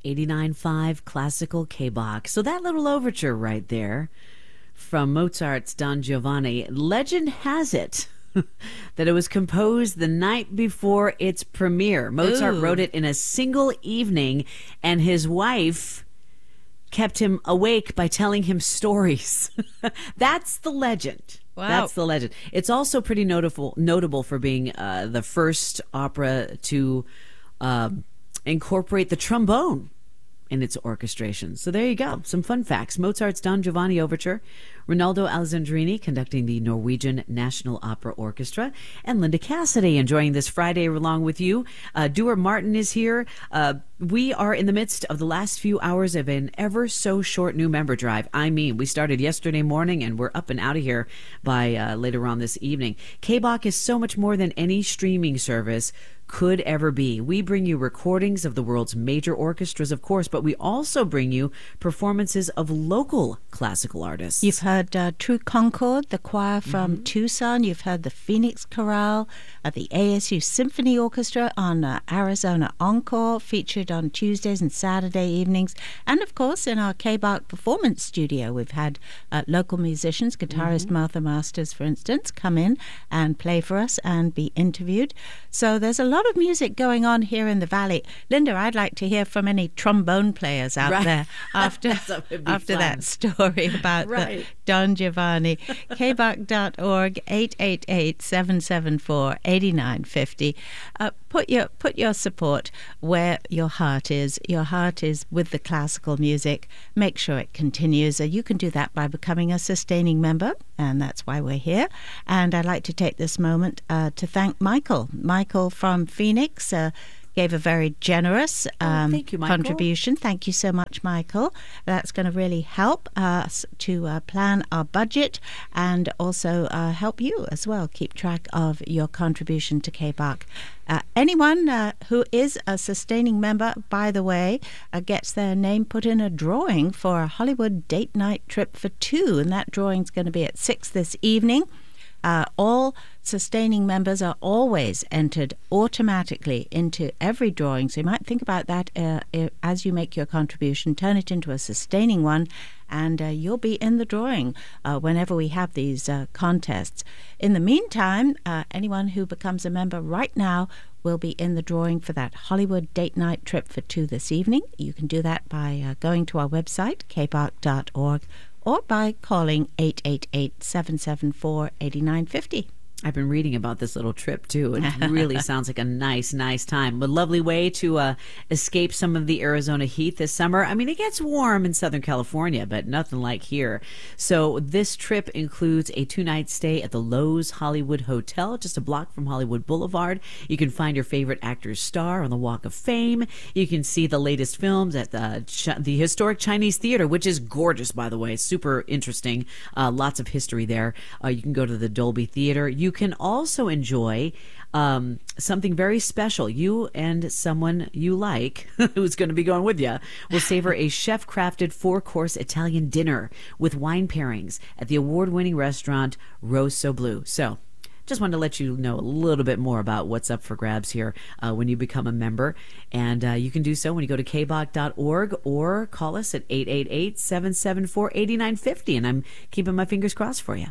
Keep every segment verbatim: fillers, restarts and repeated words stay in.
eighty-nine point five Classical K-Bach. So that little overture right there from Mozart's Don Giovanni, legend has it that it was composed the night before its premiere. Mozart Ooh. wrote it in a single evening, and his wife kept him awake by telling him stories. That's the legend. Wow. That's the legend. It's also pretty notable notable for being uh, the first opera to uh, incorporate the trombone in its orchestration. So there you go. Some fun facts. Mozart's Don Giovanni Overture, Ronaldo Alessandrini conducting the Norwegian National Opera Orchestra, and Linda Cassidy enjoying this Friday along with you. Uh, Dewar Martin is here. Uh, we are in the midst of the last few hours of an ever so short new member drive. I mean, we started yesterday morning and we're up and out of here by uh, later on this evening. K-Bach is so much more than any streaming service could ever be. We bring you recordings of the world's major orchestras, of course, but we also bring you performances of local classical artists. You've heard uh, True Concord, the choir from mm-hmm. Tucson. You've heard the Phoenix Chorale, uh, the A S U Symphony Orchestra on uh, Arizona Encore, featured on Tuesdays and Saturday evenings. And, of course, in our K-Bach Performance Studio, we've had uh, local musicians, guitarist mm-hmm. Martha Masters, for instance, come in and play for us and be interviewed. So there's a lot of music going on here in the Valley. Linda, I'd like to hear from any trombone players out right. there after after that story about right. the Don Giovanni. K Bach dot org, eight eight eight, seven seven four, eight nine five zero. Uh, put your put your support where your heart is. Your heart is with the classical music. Make sure it continues. Uh, you can do that by becoming a sustaining member, and that's why we're here. And I'd like to take this moment uh, to thank Michael. Michael from Phoenix uh, gave a very generous um, oh, thank you, Michael. contribution. Thank you so much, Michael. That's going to really help us to uh, plan our budget and also uh, help you as well keep track of your contribution to K-Bach. Uh, anyone uh, who is a sustaining member, by the way, uh, gets their name put in a drawing for a Hollywood date night trip for two, and that drawing's going to be at six this evening. Uh, all sustaining members are always entered automatically into every drawing. So you might think about that uh, as you make your contribution. Turn it into a sustaining one, and uh, you'll be in the drawing uh, whenever we have these uh, contests. In the meantime, uh, anyone who becomes a member right now will be in the drawing for that Hollywood date night trip for two this evening. You can do that by uh, going to our website, K Bach dot org, or by calling eight eight eight, seven seven four, eight nine five zero. I've been reading about this little trip, too. It really sounds like a nice, nice time. A lovely way to uh, escape some of the Arizona heat this summer. I mean, it gets warm in Southern California, but nothing like here. So this trip includes a two-night stay at the Lowe's Hollywood Hotel, just a block from Hollywood Boulevard. You can find your favorite actor's star on the Walk of Fame. You can see the latest films at the, the Historic Chinese Theater, which is gorgeous, by the way. Super interesting. Uh, lots of history there. Uh, you can go to the Dolby Theater. You You can also enjoy um, something very special. You and someone you like, who's going to be going with you, will savor a chef-crafted four-course Italian dinner with wine pairings at the award-winning restaurant Rosso Blu. So, just wanted to let you know a little bit more about what's up for grabs here uh, when you become a member. And uh, you can do so when you go to K Bach dot org or call us at eight eight eight, seven seven four, eight nine five zero. And I'm keeping my fingers crossed for you.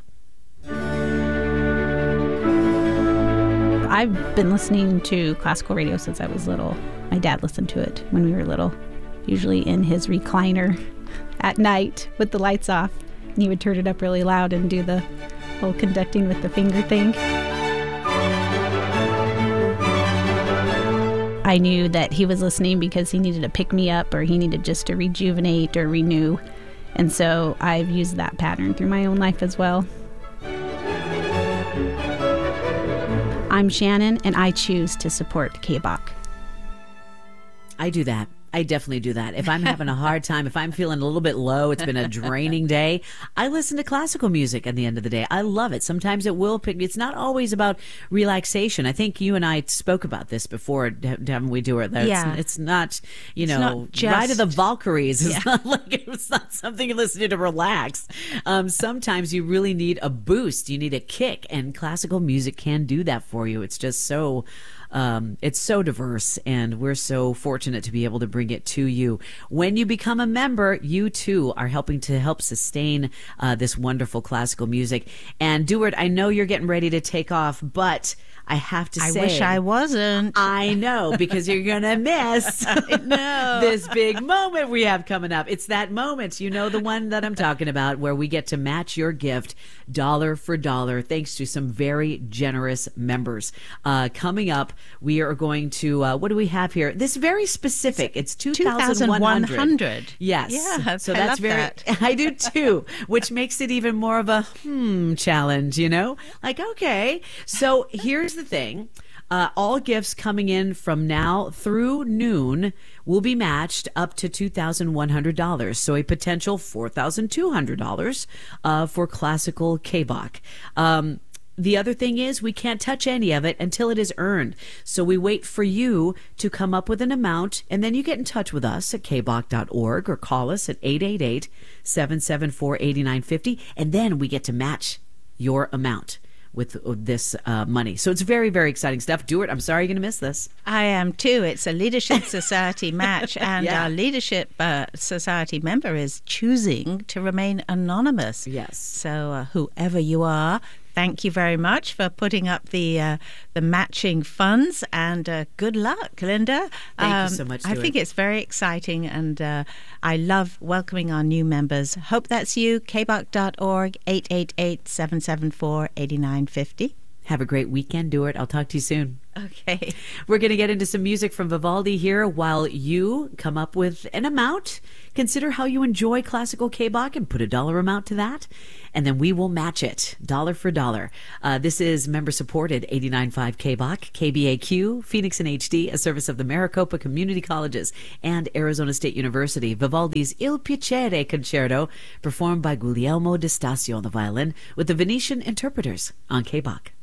I've been listening to classical radio since I was little. My dad listened to it when we were little, usually in his recliner at night with the lights off. And he would turn it up really loud and do the whole conducting with the finger thing. I knew that he was listening because he needed to pick me up or he needed just to rejuvenate or renew. And so I've used that pattern through my own life as well. I'm Shannon, and I choose to support K-Bach. I do that. I definitely do that. If I'm having a hard time, if I'm feeling a little bit low, it's been a draining day, I listen to classical music at the end of the day. I love it. Sometimes it will pick me. It's not always about relaxation. I think you and I spoke about this before, haven't we, do it? Yeah. It's, it's not, you it's know, not just... Ride of the Valkyries. It's yeah. not like it's not something you listen to to relax. Um, sometimes you really need a boost. You need a kick, and classical music can do that for you. It's just so Um, it's so diverse, and we're so fortunate to be able to bring it to you. When you become a member, you too are helping to help sustain uh, this wonderful classical music. And Dewart, I know you're getting ready to take off, but I have to I say, wish I wasn't. I know, because you're going to miss this big moment we have coming up. It's that moment, you know, the one that I'm talking about, where we get to match your gift dollar for dollar, thanks to some very generous members. Uh, coming up, we are going to, uh, what do we have here? This very specific. It's two thousand one hundred. Yes. Yeah, so I that's love very, that. I do too, which makes it even more of a hmm challenge, you know? Like, okay. So here's the thing. Uh, all gifts coming in from now through noon will be matched up to two thousand one hundred dollars. So a potential four thousand two hundred dollars uh, for classical K B O C. Um, the other thing is we can't touch any of it until it is earned. So we wait for you to come up with an amount, and then you get in touch with us at k b o c dot org or call us at eight eight eight, seven seven four, eight nine five zero, and then we get to match your amount with this uh, money. So it's very, very exciting stuff. Dewart, I'm sorry you're going to miss this. I am too. It's a Leadership Society match, and Yeah. our Leadership uh, Society member is choosing to remain anonymous. Yes. So uh, whoever you are, thank you very much for putting up the uh, the matching funds, and uh, good luck, Linda. Thank you so much, I Stuart. think it's very exciting, and uh, I love welcoming our new members. Hope that's you. k b o c dot org, eight eight eight, seven seven four, eight nine five zero. Have a great weekend, Dewart. I'll talk to you soon. Okay. We're going to get into some music from Vivaldi here while you come up with an amount. Consider how you enjoy classical K B O C and put a dollar amount to that, and then we will match it dollar for dollar. Uh, this is member-supported eighty-nine point five K B O C, K B A Q, Phoenix in H D, a service of the Maricopa Community Colleges and Arizona State University. Vivaldi's Il Piacere Concerto, performed by Guglielmo D'Estasio on the violin with the Venetian Interpreters on K B O C.